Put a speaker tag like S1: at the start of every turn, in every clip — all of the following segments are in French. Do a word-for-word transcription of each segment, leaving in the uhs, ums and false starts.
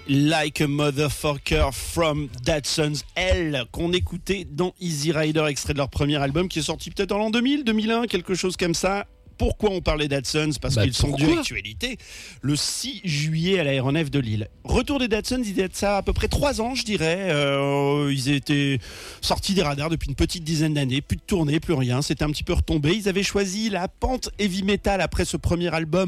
S1: Like a Motherfucker from Datsuns L, qu'on écoutait dans Easy Rider, extrait de leur premier album qui est sorti peut-être en l'an deux mille, deux mille un, quelque chose comme ça. Pourquoi on parlait Datsuns ? Parce bah qu'ils sont d'actualité. Le six juillet à l'aéronef de Lille. Retour des Datsuns, il y a de ça à peu près trois ans, je dirais. Euh, ils étaient sortis des radars depuis une petite dizaine d'années. Plus de tournée, plus rien. C'était un petit peu retombé. Ils avaient choisi la pente heavy metal après ce premier album.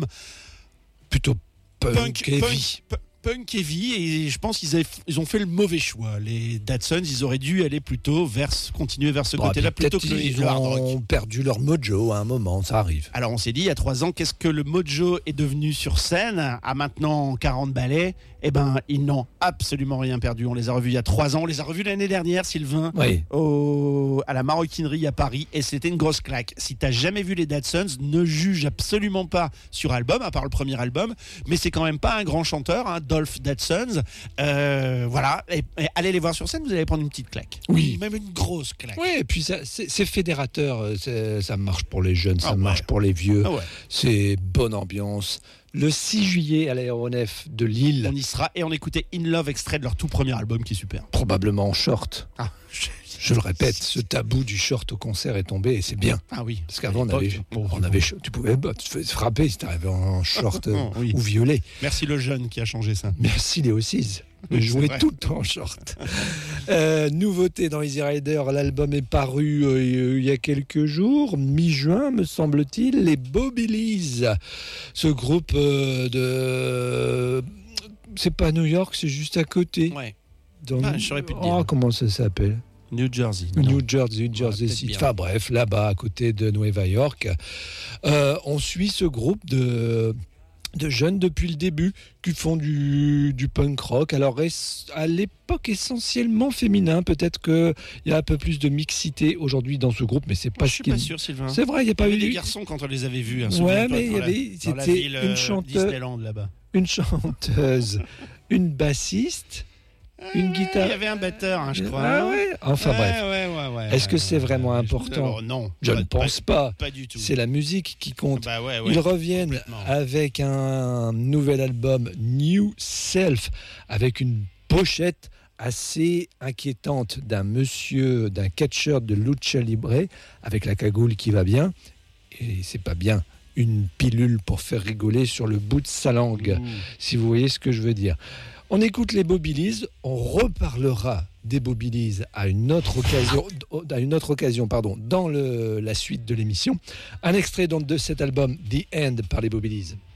S2: Plutôt punk,
S1: punk
S2: heavy.
S1: Punk, punk heavy, et je pense qu'ils avaient, ils ont fait le mauvais choix. Les Datsuns, ils auraient dû aller plutôt vers, continuer vers ce
S2: bon,
S1: côté-là plutôt que le,
S2: ils
S1: le hard rock.
S2: Ils ont perdu leur mojo à un moment, ça arrive.
S1: Alors on s'est dit, il y a trois ans, qu'est-ce que le mojo est devenu sur scène à maintenant quarante ballets ? Eh ben, ils n'ont absolument rien perdu. On les a revus il y a trois ans. On les a revus l'année dernière, Sylvain,
S2: oui.
S1: au, à la Maroquinerie à Paris. Et c'était une grosse claque. Si t'as jamais vu les Datsuns, ne juge absolument pas sur album, à part le premier album. Mais c'est quand même pas un grand chanteur, hein, Dolph Datsuns. Euh, voilà. Et, et allez les voir sur scène, vous allez prendre une petite claque.
S2: Oui.
S1: Même une grosse claque.
S2: Oui, et puis ça, c'est, c'est fédérateur. C'est, ça marche pour les jeunes, ça
S1: ah ouais.
S2: marche pour les vieux.
S1: Ah ouais.
S2: C'est bonne ambiance. Le six juillet à l'aéronef de Lille.
S1: On y sera, et on écoutait In Love, extrait de leur tout premier album qui est super.
S2: Probablement en short.
S1: Ah, je...
S2: je le répète, ce tabou du short au concert est tombé et c'est bien.
S1: Ah oui.
S2: Parce qu'avant on avait, on avait, tu pouvais bah, tu te faisais frapper si t'arrivais en short oui. ou violet.
S1: Merci le jeune qui a changé ça.
S2: Merci Léo Six. Je jouais tout le temps en short. euh, nouveauté dans Easy Rider, l'album est paru euh, il y a quelques jours, mi-juin me semble-t-il, les Bobilees, ce groupe euh, de... C'est pas New York, c'est juste à côté.
S1: Ouais.
S2: Dans...
S1: Ah, j'aurais pu te
S2: dire. Oh, comment ça s'appelle ?
S1: New Jersey.
S2: Non. New Jersey, Jersey ouais, City. Enfin bref, là-bas, à côté de Nueva York. Euh, on suit ce groupe de... de jeunes depuis le début qui font du, du punk rock. Alors à l'époque essentiellement féminin, peut-être qu'il y a un peu plus de mixité aujourd'hui dans ce groupe, mais c'est pas
S1: Moi, je
S2: ce
S1: suis
S2: qui...
S1: pas sûr, Sylvain.
S2: C'est vrai, il y a pas
S1: il y avait
S2: eu
S1: des garçons quand on les avait vus. Hein,
S2: ouais, mais il y avait
S1: la,
S2: c'était
S1: ville,
S2: une chanteuse,
S1: Disneyland là-bas.
S2: Une chanteuse, une bassiste. Une guitare.
S1: Il y avait un batteur, hein, je crois.
S2: Ah ouais. Enfin
S1: ouais,
S2: bref.
S1: Ouais, ouais, ouais,
S2: Est-ce que
S1: ouais,
S2: c'est vraiment
S1: ouais,
S2: important ?
S1: je... Non.
S2: Je
S1: pas,
S2: ne pense
S1: pas.
S2: pas.
S1: Pas du tout.
S2: C'est la musique qui compte.
S1: Bah ouais, ouais,
S2: Ils reviennent avec un nouvel album, New Self, avec une pochette assez inquiétante d'un monsieur, d'un catcheur de lucha libre, avec la cagoule qui va bien. Et c'est pas bien. Une pilule pour faire rigoler sur le bout de sa langue, mmh. si vous voyez ce que je veux dire. On écoute les Bobilees, on reparlera des Bobilees à une autre occasion, à une autre occasion pardon, dans le, la suite de l'émission. Un extrait donc de cet album, The End, par les Bobilees.